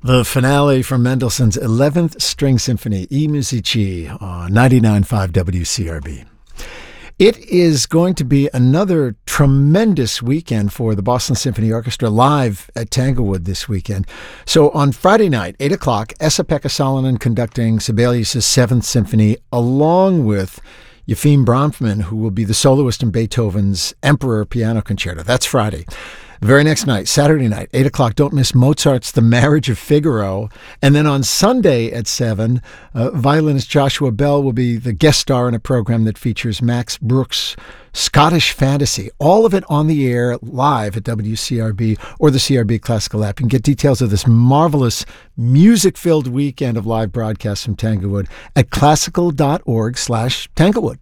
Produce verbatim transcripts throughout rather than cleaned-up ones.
The finale from Mendelssohn's eleventh String Symphony, I Musici, on ninety-nine point five W C R B. It is going to be another tremendous weekend for the Boston Symphony Orchestra live at Tanglewood this weekend. So on Friday night, eight o'clock, Esa-Pekka Salonen conducting Sibelius' Seventh Symphony, along with Yefim Bronfman, who will be the soloist in Beethoven's Emperor Piano Concerto. That's Friday. The very next night, Saturday night, eight o'clock, don't miss Mozart's The Marriage of Figaro. And then on Sunday at seven, uh, violinist Joshua Bell will be the guest star in a program that features Max Bruch's Scottish Fantasy. All of it on the air live at W C R B or the C R B Classical app. You can get details of this marvelous music-filled weekend of live broadcasts from Tanglewood at classical.org slash Tanglewood.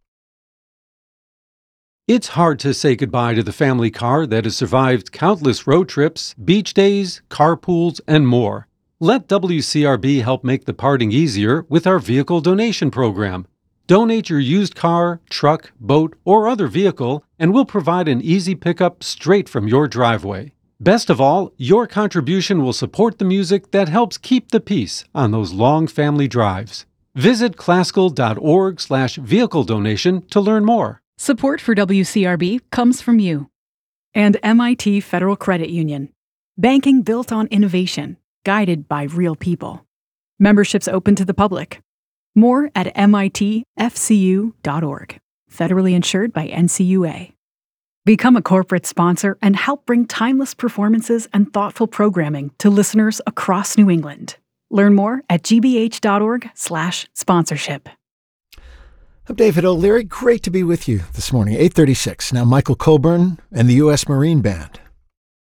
It's hard to say goodbye to the family car that has survived countless road trips, beach days, carpools, and more. Let W C R B help make the parting easier with our vehicle donation program. Donate your used car, truck, boat, or other vehicle, and we'll provide an easy pickup straight from your driveway. Best of all, your contribution will support the music that helps keep the peace on those long family drives. Visit classical.org slash vehicle donation to learn more. Support for W C R B comes from you and M I T Federal Credit Union. Banking built on innovation, guided by real people. Memberships open to the public. More at M I T F C U dot org. Federally insured by N C U A. Become a corporate sponsor and help bring timeless performances and thoughtful programming to listeners across New England. Learn more at gbh.org slash sponsorship. I'm David O'Leary. Great to be with you this morning, eight thirty-six. Now Michael Coburn and the U S Marine Band.